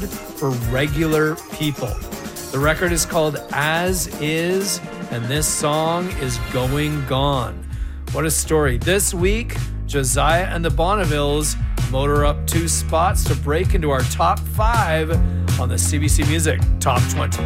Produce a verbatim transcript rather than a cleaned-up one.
for regular people. The record is called As Is, and this song is Going Gone. What a story. This week, Josiah and the Bonnevilles motor up two spots to break into our top five on the C B C Music Top twenty.